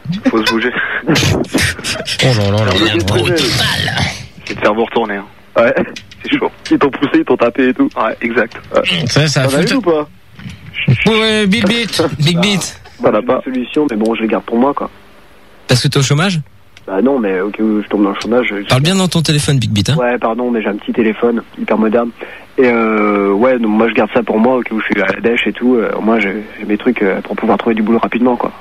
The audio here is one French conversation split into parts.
Faut se bouger. Oh là là là. Il y a un pro total. C'est de faire vous retourner. Hein. Ouais. C'est chaud. Ils t'ont poussé, ils t'ont tapé et tout. Ouais, exact. Ça T'en as eu ou pas? Ouais, Big Beat. Big Beat. T'en as pas. Solution, mais bon, je les garde pour moi, quoi. Parce que t'es au chômage? Bah non, mais au cas où je tombe dans le chômage. Parle bien dans ton téléphone, Big Beat, hein. Ouais, pardon, mais j'ai un petit téléphone hyper moderne. Et ouais, donc moi je garde ça pour moi, au cas où je suis à la dèche et tout. Moi j'ai mes trucs pour pouvoir trouver du boulot rapidement, quoi.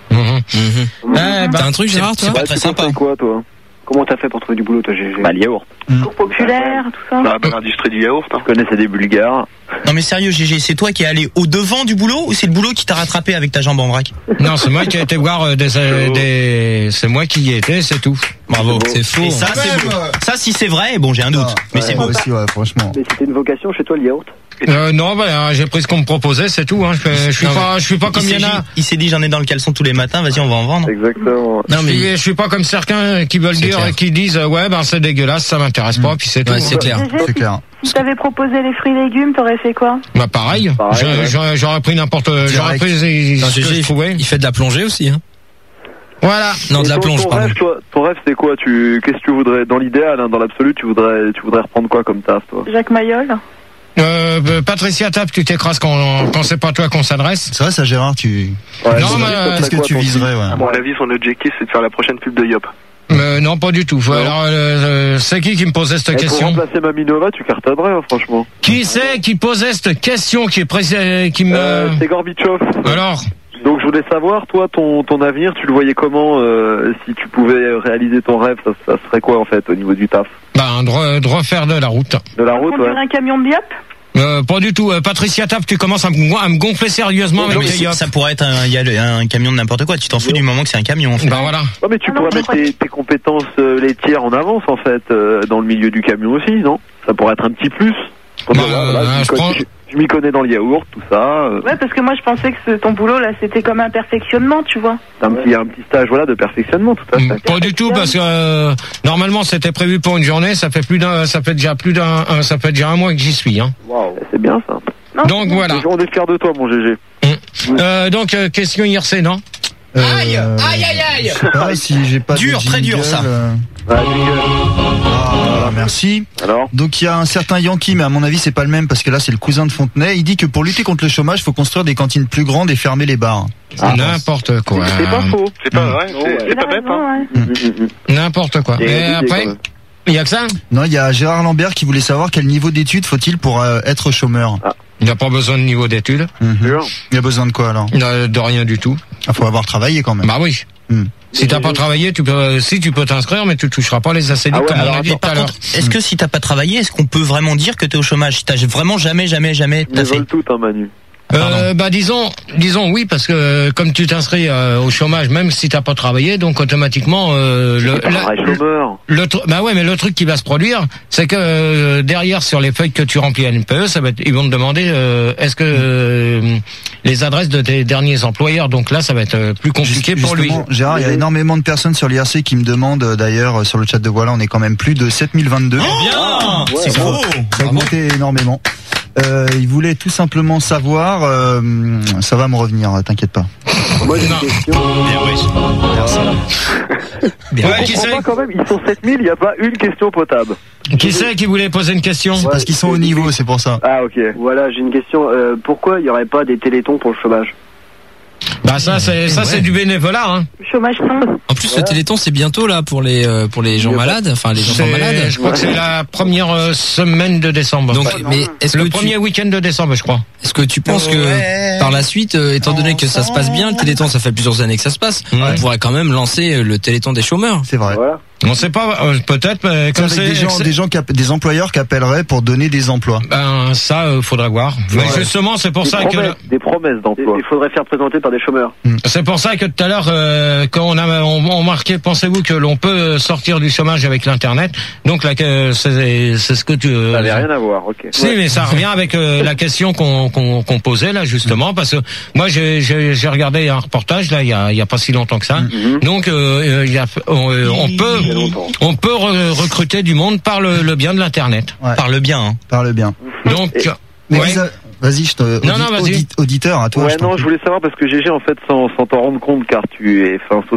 T'as un truc, Gérard, toi? C'est pas très sympa. quoi, toi? Comment t'as fait pour trouver du boulot, toi, GG? Bah, le yaourt. Cours populaire, tout ça. Bah, bonne industrie du yaourt. Hein. Je connaissais des Bulgares. Non mais sérieux, GG, c'est toi qui es allé au devant du boulot ou c'est le boulot qui t'a rattrapé avec ta jambe en vrac? Non, c'est moi qui ai été voir c'est moi qui y étais, c'est tout. Bravo. C'est faux. Et ça, c'est beau. Ça, si c'est vrai, bon, j'ai un doute. Mais c'est beau. Aussi, ouais, franchement. Mais c'était une vocation chez toi, le yaourt? Non, bah, j'ai pris ce qu'on me proposait, c'est tout. Hein. Je suis pas comme il y en a. Il s'est dit, j'en ai dans le caleçon tous les matins. Vas-y, on va en vendre. Exactement. Non, mais je suis pas comme certains qui veulent dire, clair. qui disent, ouais, ben c'est dégueulasse, ça m'intéresse pas, puis c'est tout. Ouais, c'est clair. C'est clair. Si t'avais proposé les fruits et légumes, t'aurais fait quoi? Bah pareil. J'aurais pris j'aurais pris ce que je trouvais. Il fait de la plongée aussi, hein. Voilà. Non, de la plonge, ton pardon. rêve, toi, ton rêve, c'est quoi? Qu'est-ce que tu voudrais, dans l'idéal, hein, dans l'absolu, tu voudrais reprendre quoi comme taf, toi? Jacques Mayol? Patricia tape, tu t'écrases quand c'est pas toi qu'on s'adresse. C'est vrai, ça, Gérard, tu. Ouais, Non, mais qu'est-ce que tu viserais, ouais. À mon avis, son objectif, c'est de faire la prochaine pub de Yop. Non, pas du tout. Alors, c'est qui me posait cette question? Pour remplacer Maminova, tu cartonnerais, hein, franchement. Qui c'est qui posait cette question qui me... C'est Gorbatchev. Alors? Donc je voulais savoir, toi, ton avenir, tu le voyais comment si tu pouvais réaliser ton rêve, ça serait quoi en fait au niveau du taf? Bah, de refaire de la route. De la route, Conduire ouais. un camion de Yop? Pas du tout. Patricia Tap, tu commences à me gonfler sérieusement avec les Yop. Ça pourrait être un camion de n'importe quoi. Tu t'en fous du moment que c'est un camion, en fait. Bah voilà. Non mais tu pourrais mettre tes compétences laitières en avance en fait dans le milieu du camion aussi, non? Ça pourrait être un petit plus. Je m'y connais dans le yaourt, tout ça. Ouais, parce que moi je pensais que ton boulot là c'était comme un perfectionnement, tu vois. Un petit stage voilà de perfectionnement, tout à fait. Pas du tout parce que normalement c'était prévu pour une journée, ça fait déjà un mois que j'y suis. Hein. Wow, c'est bien ça. Non, donc voilà. On est fiers de toi, mon GG. Donc question IRC, non? Aïe. Je sais pas si j'ai pas Dur, de très dur, jingle, ça. Ah, merci. Alors? Donc il y a un certain Yankee, mais à mon avis c'est pas le même parce que là c'est le cousin de Fontenay. Il dit que pour lutter contre le chômage, il faut construire des cantines plus grandes et fermer les bars. N'importe quoi. C'est pas faux. C'est pas vrai, c'est pas bête, hein. N'importe quoi. Et après, il y a que ça? Non, il y a Gérard Lambert qui voulait savoir quel niveau d'études faut-il pour être chômeur. Il n'a pas besoin de niveau d'études. Il a besoin de quoi alors? De rien du tout. Il faut avoir travaillé quand même. Bah oui. Si t'as pas travaillé, tu peux t'inscrire, mais tu toucheras pas les ACD comme on a dit tout à l'heure. Est-ce que si t'as pas travaillé, est-ce qu'on peut vraiment dire que t'es au chômage? Si t'as vraiment jamais Ils taffé? veulent tout, hein, Manu. Bah disons oui, parce que comme tu t'inscris au chômage, même si t'as pas travaillé, donc automatiquement bah ouais, mais le truc qui va se produire, c'est que derrière sur les feuilles que tu remplis à l'NPE, ils vont te demander est-ce que les adresses de tes derniers employeurs, donc là ça va être plus compliqué pour lui. Gérard, il y a énormément de personnes sur l'IRC qui me demandent d'ailleurs sur le chat de Voilà, on est quand même plus de 7022. Bien, c'est beau. Ça a augmenté énormément. Il voulait tout simplement savoir, ça va me revenir, t'inquiète pas. Moi j'ai une question. Merci. Je comprends pas quand même, ils sont 7000, il n'y a pas une question potable. Qui c'est qui voulait poser une question? C'est parce qu'ils sont au niveau, c'est pour ça. Ah ok. Voilà, j'ai une question. Pourquoi il n'y aurait pas des télétons pour le chômage? Bah ça c'est du bénévolat, hein. Chômage sans. En plus, le Téléthon, c'est bientôt là pour les gens malades, enfin les enfants malades. Je crois que c'est la première semaine de décembre. Donc, mais est-ce le que premier week-end de décembre, je crois. Est-ce que tu penses que par la suite, étant donné que ça se passe bien, le Téléthon, ça fait plusieurs années que ça se passe, on pourrait quand même lancer le Téléthon des chômeurs? C'est vrai. Voilà. On sait pas, peut-être, mais comme c'est des employeurs qui appelleraient pour donner des emplois. Ben ça, faudra voir. Mais justement, c'est pour ça que des promesses d'emploi. Il faudrait faire présenter par des chômeurs. C'est pour ça que tout à l'heure, quand on marquait, pensez-vous que l'on peut sortir du chômage avec l'internet? Donc là, c'est ce que tu. Ça n'avait rien à voir, ok. Si, mais ça revient avec la question qu'on posait là justement, parce que moi j'ai regardé un reportage là il y a pas si longtemps que ça. Donc on peut recruter du monde par le bien de l'internet. Ouais. Par le bien, hein. Par le bien. Donc Mais ouais. vas-y, vas-y. auditeur à toi. Ouais, non, je voulais savoir parce que GG en fait sans t'en rendre compte car tu es